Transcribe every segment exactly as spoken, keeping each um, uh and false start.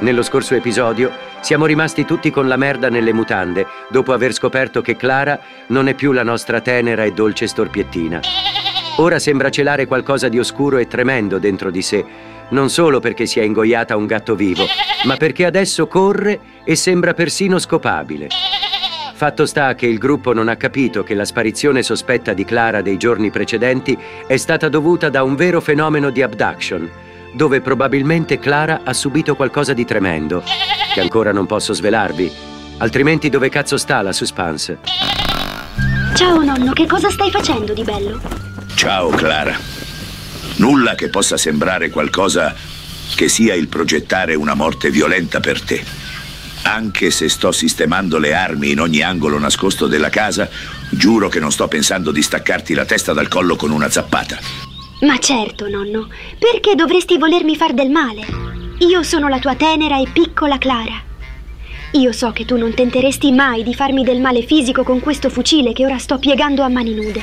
Nello scorso episodio siamo rimasti tutti con la merda nelle mutande dopo aver scoperto che Clara non è più la nostra tenera e dolce storpiettina. Ora sembra celare qualcosa di oscuro e tremendo dentro di sé, non solo perché si è ingoiata un gatto vivo, ma perché adesso corre e sembra persino scopabile. Fatto sta che il gruppo non ha capito che la sparizione sospetta di Clara dei giorni precedenti è stata dovuta da un vero fenomeno di abduction, dove probabilmente Clara ha subito qualcosa di tremendo, che ancora non posso svelarvi, altrimenti dove cazzo sta la suspense? Ciao nonno, che cosa stai facendo di bello? Ciao Clara. Nulla che possa sembrare qualcosa che sia il progettare una morte violenta per te. Anche se sto sistemando le armi in ogni angolo nascosto della casa, giuro che non sto pensando di staccarti la testa dal collo con una zappata. Ma certo, nonno, perché dovresti volermi far del male? Io sono la tua tenera e piccola Clara. Io so che tu non tenteresti mai di farmi del male fisico con questo fucile che ora sto piegando a mani nude.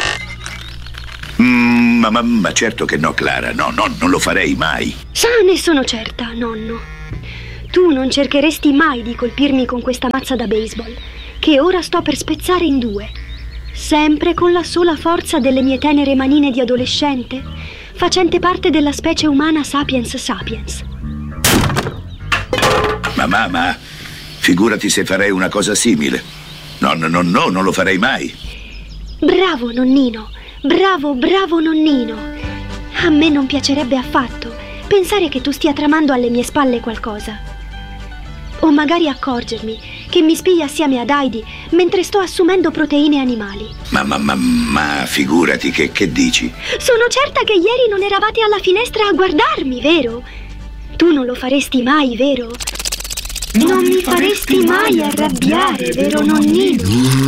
Mm, ma, ma, ma certo che no, Clara, no, no, non lo farei mai. Sa, ne sono certa, nonno. Tu non cercheresti mai di colpirmi con questa mazza da baseball, che ora sto per spezzare in due. Sempre con la sola forza delle mie tenere manine di adolescente, facente parte della specie umana sapiens sapiens. Ma mamma, figurati se farei una cosa simile. No, no, no, no, non lo farei mai. Bravo, nonnino. Bravo, bravo, nonnino. A me non piacerebbe affatto pensare che tu stia tramando alle mie spalle qualcosa. O magari accorgermi che mi spii assieme ad Heidi mentre sto assumendo proteine animali. Ma, ma, ma, ma figurati, che, che dici? Sono certa che ieri non eravate alla finestra a guardarmi, vero? Tu non lo faresti mai, vero? Non, non mi faresti mai arrabbiare, vero nonnino?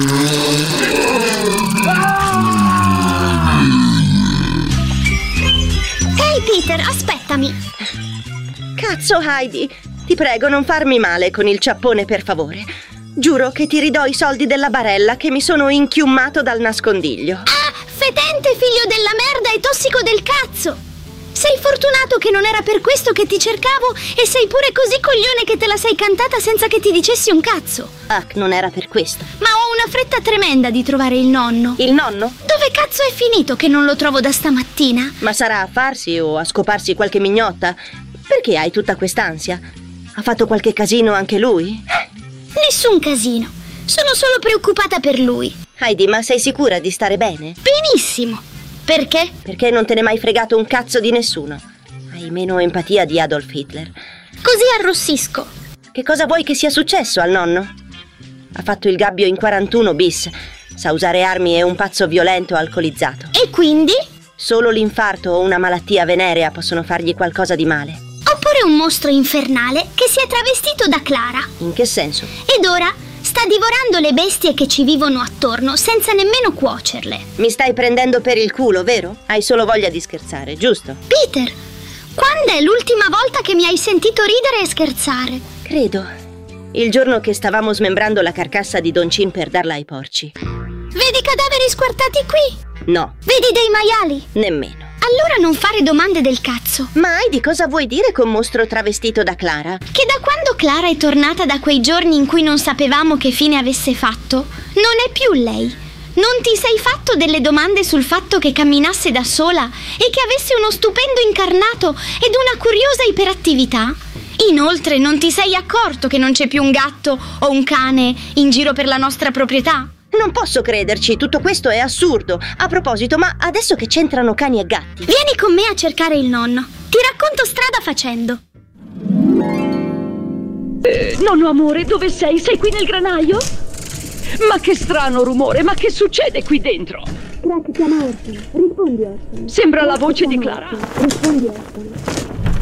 Ehi Peter, aspettami! Cazzo Heidi! Ti prego, non farmi male con il ciappone, per favore. Giuro che ti ridò i soldi della barella che mi sono inchiummato dal nascondiglio. Ah, fetente figlio della merda e tossico del cazzo! Sei fortunato che non era per questo che ti cercavo e sei pure così coglione che te la sei cantata senza che ti dicessi un cazzo. Ah, non era per questo. Ma ho una fretta tremenda di trovare il nonno. Il nonno? Dove cazzo è finito che non lo trovo da stamattina? Ma sarà a farsi o a scoparsi qualche mignotta? Perché hai tutta quest'ansia? Ha fatto qualche casino anche lui? Nessun casino. Sono solo preoccupata per lui. Heidi, ma sei sicura di stare bene? Benissimo. Perché? Perché non te ne hai mai fregato un cazzo di nessuno. Hai meno empatia di Adolf Hitler. Così arrossisco. Che cosa vuoi che sia successo al nonno? Ha fatto il gabbio in quarantuno bis. Sa usare armi e è un pazzo violento alcolizzato. E quindi? Solo l'infarto o una malattia venerea possono fargli qualcosa di male. Oppure un mostro infernale che si è travestito da Clara. In che senso? Ed ora sta divorando le bestie che ci vivono attorno senza nemmeno cuocerle. Mi stai prendendo per il culo, vero? Hai solo voglia di scherzare, giusto? Peter, quando è l'ultima volta che mi hai sentito ridere e scherzare? Credo il giorno che stavamo smembrando la carcassa di Don Cin per darla ai porci. Vedi cadaveri squartati qui? No. Vedi dei maiali? Nemmeno. Allora non fare domande del cazzo. Ma Heidi, cosa vuoi dire con mostro travestito da Clara? Che da quando Clara è tornata da quei giorni in cui non sapevamo che fine avesse fatto, non è più lei. Non ti sei fatto delle domande sul fatto che camminasse da sola e che avesse uno stupendo incarnato ed una curiosa iperattività? Inoltre non ti sei accorto che non c'è più un gatto o un cane in giro per la nostra proprietà? Non posso crederci, tutto questo è assurdo. A proposito, ma adesso che c'entrano cani e gatti? Vieni con me a cercare il nonno. Ti racconto strada facendo. Eh, nonno amore, dove sei? Sei qui nel granaio? Ma che strano rumore, ma che succede qui dentro? Crack, chiama Orson. Rispondi, Orson. Sembra Crack, la voce di chiama Clara. Orson. Rispondi, Orson.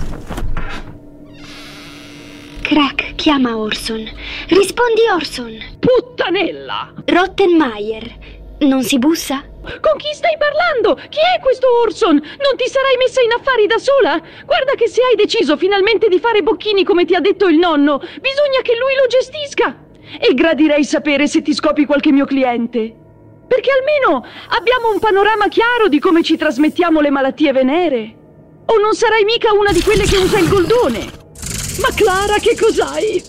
Crack, chiama Orson. Rispondi, Orson. Puttanella! Rottenmeier. Non si bussa? Con chi stai parlando? Chi è questo Orson? Non ti sarai messa in affari da sola? Guarda che se hai deciso finalmente di fare bocchini come ti ha detto il nonno, bisogna che lui lo gestisca. E gradirei sapere se ti scopi qualche mio cliente. Perché almeno abbiamo un panorama chiaro di come ci trasmettiamo le malattie venere. O non sarai mica una di quelle che usa il goldone? Ma Clara, che cos'hai?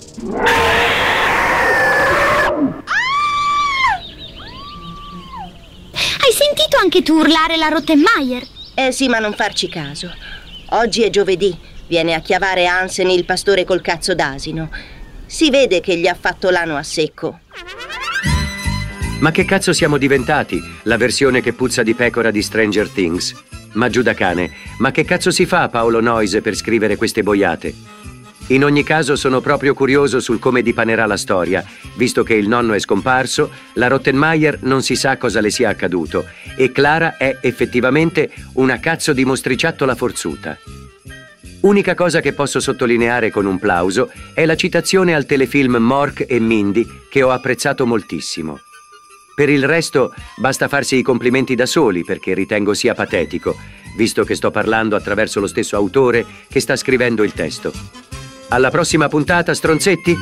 Hai sentito anche tu urlare la Rottenmeier? Eh sì, ma non farci caso. Oggi è giovedì. Viene a chiavare Hansen, il pastore col cazzo d'asino. Si vede che gli ha fatto l'ano a secco. Ma che cazzo siamo diventati? La versione che puzza di pecora di Stranger Things. Ma giù da cane, ma che cazzo si fa Paolo Noyes per scrivere queste boiate? In ogni caso sono proprio curioso sul come dipanerà la storia, visto che il nonno è scomparso, la Rottenmeier non si sa cosa le sia accaduto e Clara è effettivamente una cazzo di mostriciattola forzuta. Unica cosa che posso sottolineare con un plauso è la citazione al telefilm Mork e Mindy, che ho apprezzato moltissimo. Per il resto basta farsi i complimenti da soli perché ritengo sia patetico, visto che sto parlando attraverso lo stesso autore che sta scrivendo il testo. Alla prossima puntata, stronzetti!